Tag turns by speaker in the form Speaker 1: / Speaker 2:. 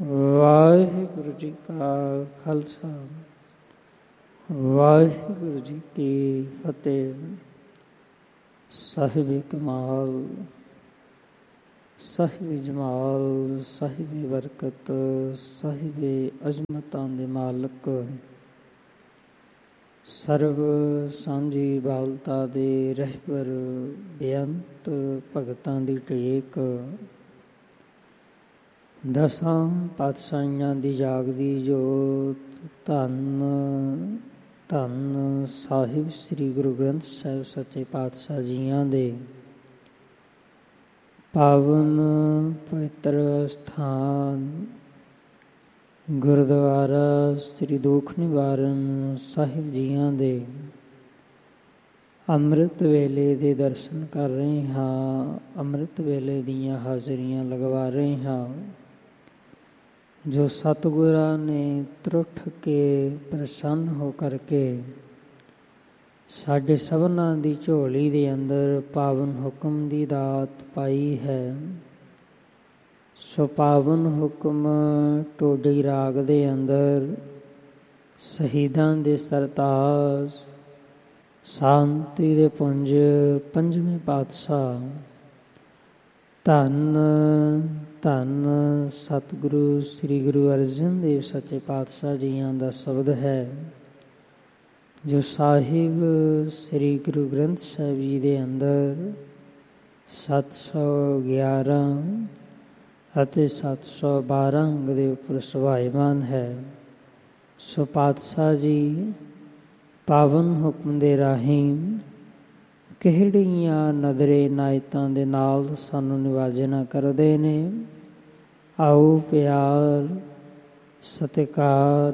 Speaker 1: ਵਾਹਿਗੁਰੂ ਜੀ ਕਾ ਖਾਲਸਾ, ਵਾਹਿਗੁਰੂ ਜੀ ਕੀ ਫਤਿਹ। ਸਾਹਿਬ ਕਮਾਲ, ਸਾਹਿਬ ਜਮਾਲ, ਸਾਹਿਬ ਬਰਕਤ, ਸਾਹਿਬ ਅਜ਼ਮਤਾਂ ਦੇ ਮਾਲਕ, ਸਰਬ ਸਾਂਝੀ ਬਾਲਤਾ ਦੇ ਰਹਿਬਰ, ਬੇਅੰਤ ਭਗਤਾਂ ਦੀ ਟੇਕ, ਦਸਾਂ ਪਾਤਸ਼ਾਹੀਆਂ ਦੀ ਜਾਗਦੀ ਜੋਤ, ਧੰਨ ਧੰਨ ਸਾਹਿਬ ਸ੍ਰੀ ਗੁਰੂ ਗ੍ਰੰਥ ਸਾਹਿਬ ਸੱਚੇ ਪਾਤਸ਼ਾਹ ਜੀਆਂ ਦੇ ਪਾਵਨ ਪਵਿੱਤਰ ਸਥਾਨ ਗੁਰਦੁਆਰਾ ਸ੍ਰੀ ਦੁੱਖ ਨਿਵਾਰਨ ਸਾਹਿਬ ਜੀਆਂ ਦੇ ਅੰਮ੍ਰਿਤ ਵੇਲੇ ਦੇ ਦਰਸ਼ਨ ਕਰ ਰਹੇ ਹਾਂ। ਅੰਮ੍ਰਿਤ ਵੇਲੇ ਦੀਆਂ ਹਾਜ਼ਰੀਆਂ ਲਗਵਾ ਰਹੇ ਹਾਂ। ਜੋ ਸਤਿਗੁਰਾਂ ਨੇ ਤਰੁੱਠ ਕੇ ਪ੍ਰਸੰਨ ਹੋ ਕਰਕੇ ਸਾਡੇ ਸਭਨਾਂ ਦੀ ਝੋਲੀ ਦੇ ਅੰਦਰ ਪਾਵਨ ਹੁਕਮ ਦੀ ਦਾਤ ਪਾਈ ਹੈ। ਸੋ ਪਾਵਨ ਹੁਕਮ ਟੋਡੀ ਰਾਗ ਦੇ ਅੰਦਰ ਸ਼ਹੀਦਾਂ ਦੇ ਸਰਤਾਜ, ਸ਼ਾਂਤੀ ਦੇ ਪੁੰਜ, ਪੰਜਵੇਂ ਪਾਤਸ਼ਾਹ, ਧੰਨ ਧੰਨ ਸਤਿਗੁਰੂ ਸ੍ਰੀ ਗੁਰੂ ਅਰਜਨ ਦੇਵ ਸੱਚੇ ਪਾਤਸ਼ਾਹ ਜੀਆਂ ਦਾ ਸ਼ਬਦ ਹੈ, ਜੋ ਸਾਹਿਬ ਸ੍ਰੀ ਗੁਰੂ ਗ੍ਰੰਥ ਸਾਹਿਬ ਜੀ ਦੇ ਅੰਦਰ 711 ਅਤੇ 712 ਅੰਗ ਦੇ ਉੱਪਰ ਸੁਭਾਇਮਾਨ ਹੈ। ਸੋ ਪਾਤਸ਼ਾਹ ਜੀ ਪਾਵਨ ਹੁਕਮ ਦੇ ਰਾਹੀਂ ਕਿਹੜੀਆਂ ਨਦਰੇ ਨਾਇਤਾਂ ਦੇ ਨਾਲ ਸਾਨੂੰ ਨਿਵਾਜਣਾ ਕਰਦੇ ਨੇ। ਆਓ ਪਿਆਰ, ਸਤਿਕਾਰ,